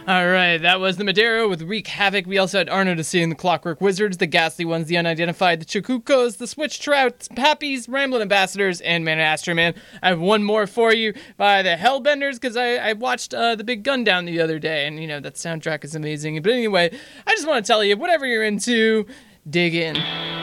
All right, that was the Madero with Wreak Havoc. We also had Arno to see in the Clockwork Wizards, the Ghastly Ones, the Unidentified, the Chukukos, the Switch Trouts, Pappies, Ramblin' Ambassadors, and Man Astro Man. I have one more for you by the Hellbenders, because I watched The Big Gun Down the other day, and, that soundtrack is amazing. But anyway, I just want to tell you, whatever you're into, dig in.